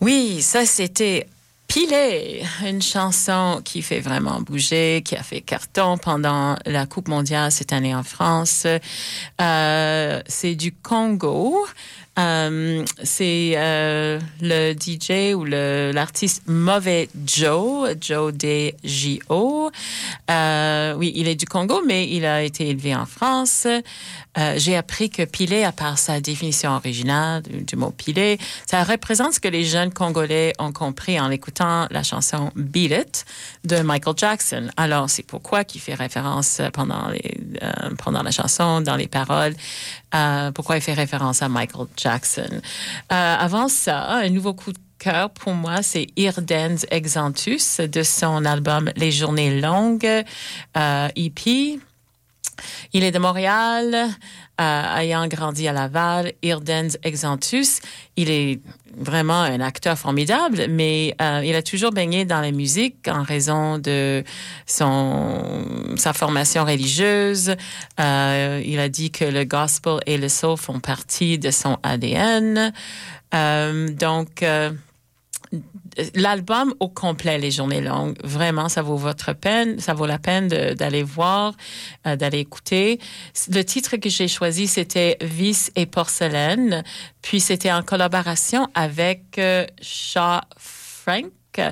Oui, ça c'était Pilé, une chanson qui fait vraiment bouger, qui a fait carton pendant la Coupe mondiale cette année en France. C'est du Congo. C'est le DJ ou l'artiste Mauvais Joe, Joe D-J-O. Oui, il est du Congo, mais il a été élevé en France. J'ai appris que pilé, à part sa définition originale du mot pilé, ça représente ce que les jeunes Congolais ont compris en écoutant la chanson Beat It de Michael Jackson. Alors, c'est pourquoi qu'il fait référence pendant la chanson, dans les paroles, pourquoi il fait référence à Michael Jackson. Avant ça, un nouveau coup de cœur pour moi, c'est Irden's Exanthus de son album Les Journées Longues, EP. Il est de Montréal, ayant grandi à Laval. Irden's Exanthus, il est vraiment un acteur formidable, mais il a toujours baigné dans la musique en raison de sa formation religieuse. Il a dit que le gospel et le soul font partie de son ADN. L'album au complet, Les Journées Longues, vraiment, ça vaut la peine d'aller voir, d'aller écouter. Le titre que j'ai choisi, c'était Vice et Porcelaine, puis c'était en collaboration avec Shaw Frank.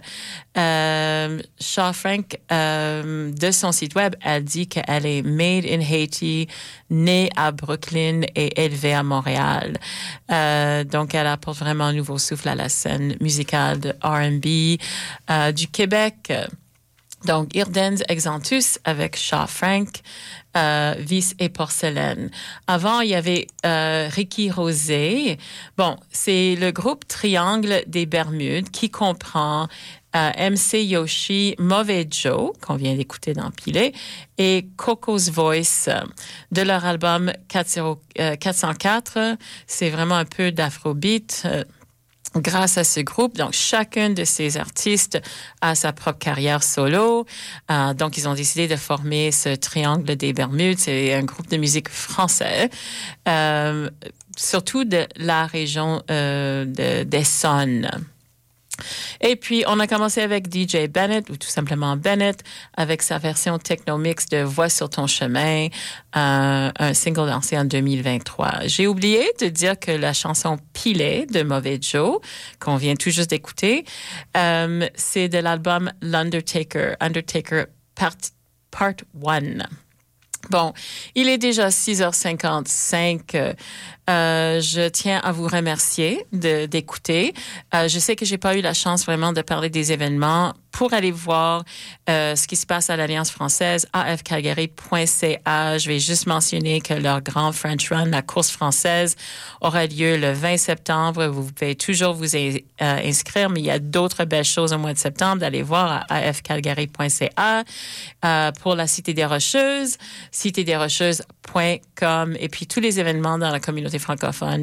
Shaw Frank, de son site web, a dit qu'elle est made in Haiti, née à Brooklyn et élevée à Montréal. Donc, elle apporte vraiment un nouveau souffle à la scène musicale de R&B du Québec. Donc, Irden's Exanthus avec Shaw Frank, Vice et Porcelaine. Avant, il y avait Ricky Rosé. Bon, c'est le groupe Triangle des Bermudes qui comprend MC Yoshi, Mauvais Joe, qu'on vient d'écouter dans Pilé, et Coco's Voice de leur album 404. C'est vraiment un peu d'afrobeat. Grâce à ce groupe, donc chacun de ces artistes a sa propre carrière solo. Donc, ils ont décidé de former ce Triangle des Bermudes. C'est un groupe de musique français, surtout de la région d'Essonne. Et puis, on a commencé avec DJ Bennett, ou tout simplement Bennett, avec sa version techno-mix de Voix sur ton chemin, un single lancé en 2023. J'ai oublié de dire que la chanson Pilé de Mauvais Joe, qu'on vient tout juste d'écouter, c'est de l'album L'Undertaker, Undertaker Part 1. Bon, il est déjà 6h55. Je tiens à vous remercier d'écouter. Je sais que j'ai pas eu la chance vraiment de parler des événements. Pour aller voir ce qui se passe à l'Alliance française, afcalgary.ca, je vais juste mentionner que leur grand French Run, la course française, aura lieu le 20 septembre. Vous pouvez toujours vous inscrire, mais il y a d'autres belles choses au mois de septembre. D'aller voir à afcalgary.ca pour la Cité des Rocheuses, citedesrocheuses.com, et puis tous les événements dans la communauté francophone,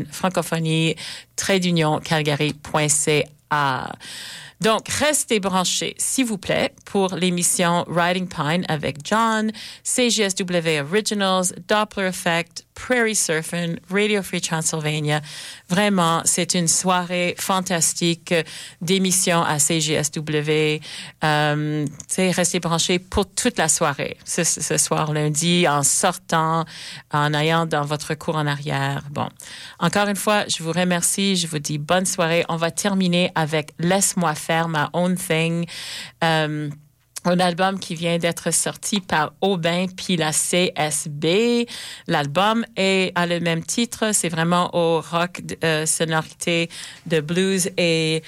francophonie-calgary.ca. Donc, restez branchés, s'il vous plaît, pour l'émission Riding Pine avec John, CJSW Originals, Doppler Effect, Prairie Surfing, Radio Free Transylvania. Vraiment, c'est une soirée fantastique d'émissions à CJSW. Restez branchés pour toute la soirée. Ce soir lundi, en sortant, en ayant dans votre cours en arrière. Bon, encore une fois, je vous remercie. Je vous dis bonne soirée. On va terminer avec Laisse-moi faire ma own thing. Un album qui vient d'être sorti par Aubin puis la CSB. L'album a le même titre. C'est vraiment au rock sonorité de blues et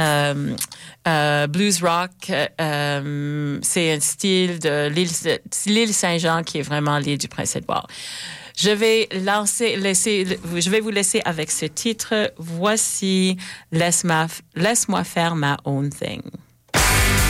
blues rock. C'est un style de l'île Saint-Jean qui est vraiment l'île du Prince-Édouard. Je vais vous laisser avec ce titre. Voici Laisse-moi faire ma own thing.